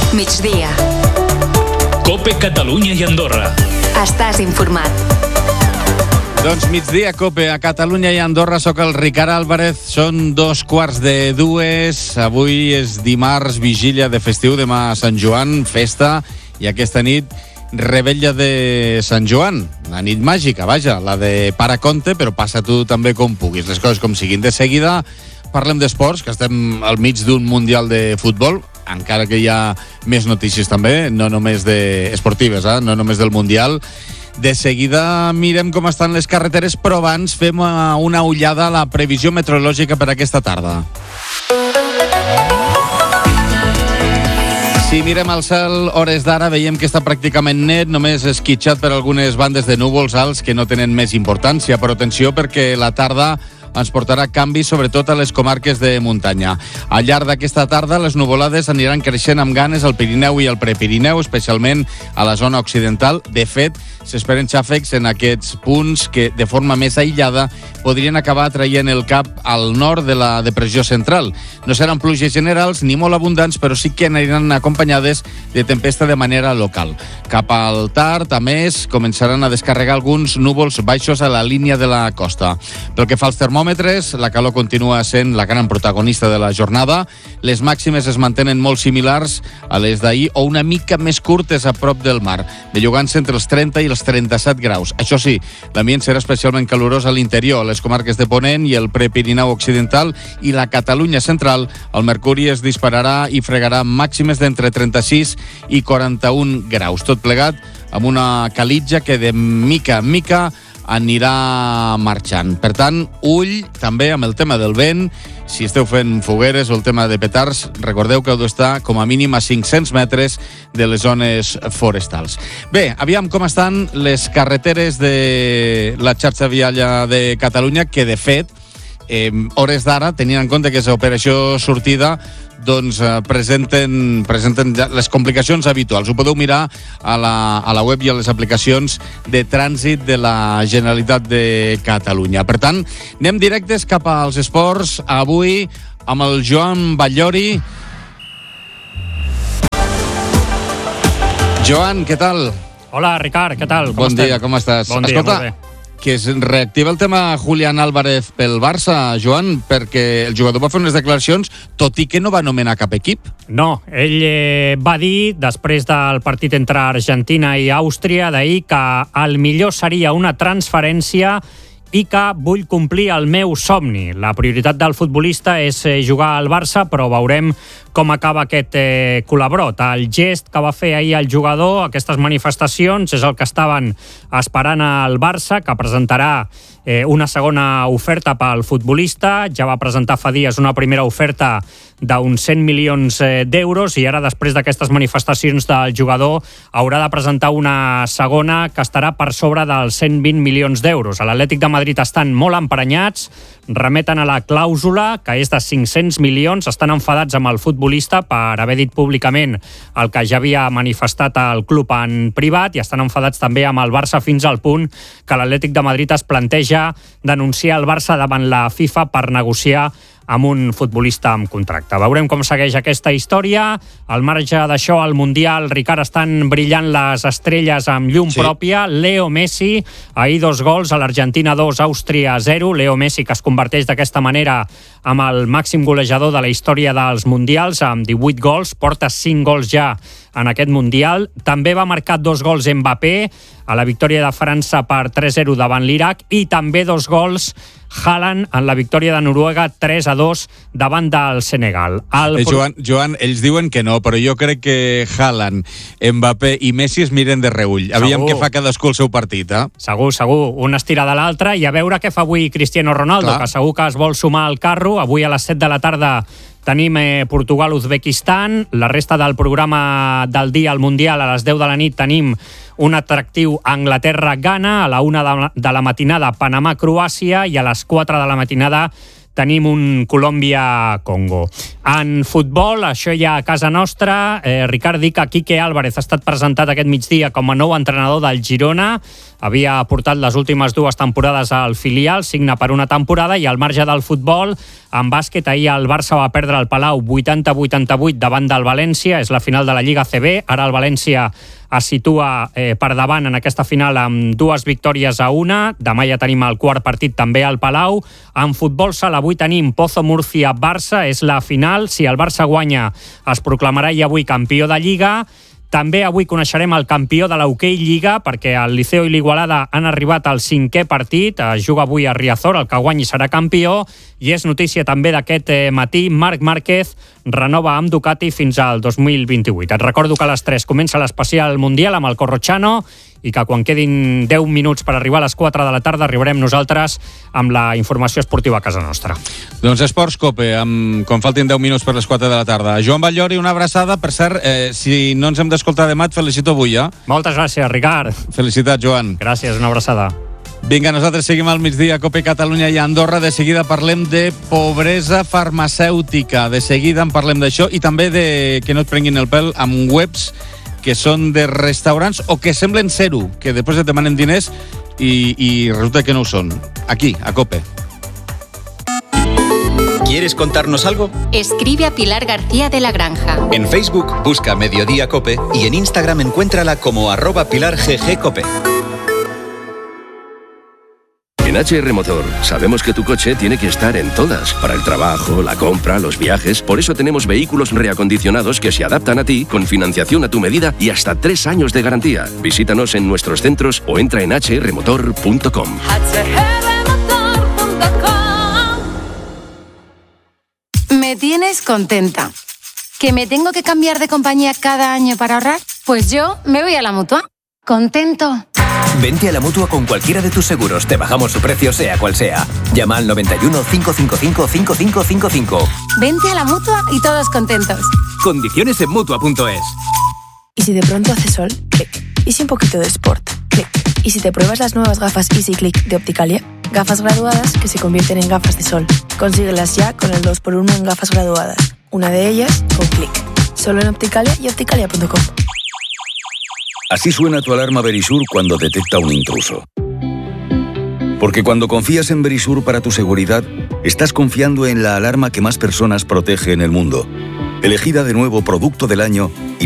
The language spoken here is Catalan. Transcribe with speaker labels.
Speaker 1: Migdia.
Speaker 2: COPE Catalunya i Andorra.
Speaker 1: Estàs informat.
Speaker 3: Doncs migdia, COPE, a Catalunya i Andorra. Soc el Ricard Álvarez. Són 2:45. Avui és dimarts, vigília de festiu. Demà Sant Joan, festa. I aquesta nit, revetlla de Sant Joan. La nit màgica, vaja, la de para compte, però passa tu també com puguis. Les coses com siguin. De seguida parlem d'esports, que estem al mig d'un mundial de futbol, encara que hi ha més notícies també, no només esportives, no només del mundial. De seguida mirem com estan les carreteres, però abans fem una ullada a la previsió meteorològica per aquesta tarda. Si mirem al cel, hores d'ara, veiem que està pràcticament net, només esquitxat per algunes bandes de núvols alts que no tenen més importància, però atenció perquè la tarda ens portarà canvis, sobretot a les comarques de muntanya. Al llarg d'aquesta tarda, les nuvolades aniran creixent amb ganes al Pirineu i al Prepirineu, especialment a la zona occidental. De fet, s'esperen xàfecs en aquests punts que, de forma més aïllada, podrien acabar traient el cap al nord de la depressió central. No seran pluges generals ni molt abundants, però sí que aniran acompanyades de tempesta de manera local. Cap al tard, a més, començaran a descarregar alguns núvols baixos a la línia de la costa. Pel que fa als termòmetres, la calor continua sent la gran protagonista de la jornada. Les màximes es mantenen molt similars a les d'ahir o una mica més curtes a prop del mar, bellugant-se entre els 30 i els 37 graus. Això sí, l'ambient serà especialment calorós a l'interior, a les comarques de Ponent i el Prepirineu occidental i la Catalunya central. El mercuri es dispararà i fregarà màximes d'entre 36 i 41 graus. Tot plegat amb una calitja que de mica en mica anirà marxant. Per tant, ull també amb el tema del vent. Si esteu fent fogueres o el tema de petards, recordeu que heu d'estar com a mínim a 500 metres de les zones forestals. Bé, aviam com estan les carreteres de la xarxa viària de Catalunya, que de fet, hores d'ara, tenint en compte que és operació sortida, doncs presenten les complicacions habituals. Ho podeu mirar a la web i a les aplicacions de trànsit de la Generalitat de Catalunya. Per tant, anem directes cap als esports. Avui amb el Joan Batllori. Joan, què tal?
Speaker 4: Hola, Ricard, què tal?
Speaker 3: Bon dia, com estàs?
Speaker 4: Bon dia,
Speaker 3: Escolta,
Speaker 4: molt bé.
Speaker 3: que es reactiva el tema Julián Álvarez pel Barça, Joan, perquè el jugador va fer unes declaracions, tot i que no va nomenar cap equip.
Speaker 4: No, ell va dir, després del partit entre Argentina i Àustria, d'ahir, que el millor seria una transferència i que vull complir el meu somni. La prioritat del futbolista és jugar al Barça, però veurem com acaba aquest colabrot. El gest que va fer ahir el jugador, aquestes manifestacions, és el que estaven esperant al Barça, que presentarà una segona oferta pel futbolista. Ja va presentar fa dies una primera oferta d'uns 100 milions d'euros i ara, després d'aquestes manifestacions del jugador, haurà de presentar una segona que estarà per sobre dels 120 milions d'euros. A l'Atlètic de Madrid estan molt emprenyats, remeten a la clàusula, que és de 500 milions, estan enfadats amb el futbolista per haver dit públicament el que ja havia manifestat el club en privat i estan enfadats també amb el Barça fins al punt que l'Atlètic de Madrid es planteja denunciar el Barça davant la FIFA per negociar amb un futbolista amb contracte. Veurem com segueix aquesta història. Al marge d'això, al Mundial, Ricard, estan brillant les estrelles amb llum pròpia. Leo Messi, ahir 2 gols, a l'Argentina 2, Àustria 0. Leo Messi, que es converteix d'aquesta manera amb el màxim golejador de la història dels Mundials, amb 18 gols, porta 5 gols ja en aquest Mundial. També va marcar 2 gols Mbappé a la victòria de França per 3-0 davant l'Iraq i també 2 gols Haaland en la victòria de Noruega 3-2 davant del Senegal.
Speaker 3: Joan, ells diuen que no, però jo crec que Haaland, Mbappé i Messi es miren de reull. Aviam què fa cadascú el seu partit, eh?
Speaker 4: Segur. Un estira de l'altre i a veure què fa avui Cristiano Ronaldo, que segur que es vol sumar al carro. Avui a les 7 de la tarda tenim Portugal-Uzbekistan. La resta del programa del dia al Mundial, a les 10 de la nit, tenim un atractiu Anglaterra-Ghana, a la 1 de la matinada Panamà-Croàcia i a les 4 de la matinada tenim un Colòmbia-Congo. En futbol, això ja a casa nostra, Ricard, dic que Quique Álvarez ha estat presentat aquest migdia com a nou entrenador del Girona. Havia portat les últimes 2 temporades al filial, signa per una temporada, i al marge del futbol, en bàsquet, ahir el Barça va perdre al Palau 80-88 davant del València, és la final de la Lliga CB, ara el València es situa per davant en aquesta final amb 2 victòries a 1, demà ja tenim el quart partit també al Palau. En futbol sala avui tenim Pozo Murcia-Barça, és la final, si el Barça guanya es proclamarà ja avui campió de Lliga. També avui coneixerem el campió de l'Hockey Lliga, perquè el Liceo i l'Igualada han arribat al 5è partit, es juga avui a Riazor, el que guanyi serà campió, i és notícia també d'aquest matí, Marc Márquez renova amb Ducati fins al 2028. Et recordo que a les 3 comença l'especial mundial amb el Corrochano, i que quan quedin 10 minuts per arribar a les 4 de la tarda arribarem nosaltres amb la informació esportiva a casa nostra.
Speaker 3: Doncs Esports Cope, quan faltin 10 minuts per les 4 de la tarda. Joan Batllori, una abraçada. Per cert, si no ens hem d'escoltar demà, et felicito avui, eh?
Speaker 4: Moltes gràcies, Ricard.
Speaker 3: Felicitats, Joan.
Speaker 4: Gràcies, una abraçada.
Speaker 3: Vinga, nosaltres seguim al migdia, Cope Catalunya i Andorra. De seguida parlem de pobresa farmacèutica. De seguida en parlem d'això i també de que no et prenguin el pèl amb webs que són de restaurants o que semblen ser-ho, que després et demanen diners y resulta que no ho són. Aquí, a COPE.
Speaker 1: ¿Quieres contarnos algo?
Speaker 5: Escribe a Pilar García de la Granja.
Speaker 1: En Facebook busca Mediodía Cope y en Instagram encuéntrala como @PilarGGCope.
Speaker 6: En HR Motor sabemos que tu coche tiene que estar en todas, para el trabajo, la compra, los viajes. Por eso tenemos vehículos reacondicionados que se adaptan a ti, con financiación a tu medida y hasta 3 años de garantía. Visítanos en nuestros centros o entra en hrmotor.com.
Speaker 5: Me tienes contenta. ¿Que me tengo que cambiar de compañía cada año para ahorrar? Pues yo me voy a la Mutua. Contento.
Speaker 7: Vente a la Mutua con cualquiera de tus seguros. Te bajamos su precio, sea cual sea. Llama al 91 555 5555.
Speaker 5: Vente a la Mutua y todos contentos.
Speaker 7: Condiciones en Mutua.es.
Speaker 8: ¿Y si de pronto hace sol? Clic. ¿Y si un poquito de sport? Clic. ¿Y si te pruebas las nuevas gafas Easy Click de Opticalia? Gafas graduadas que se convierten en gafas de sol. Consíguelas ya con el 2x1 en gafas graduadas. Una de ellas con Clic. Solo en Opticalia y opticalia.com.
Speaker 9: Así suena tu alarma Verisur cuando detecta un intruso. Porque cuando confías en Verisur para tu seguridad, estás confiando en la alarma que más personas protege en el mundo. Elegida de nuevo Producto del Año y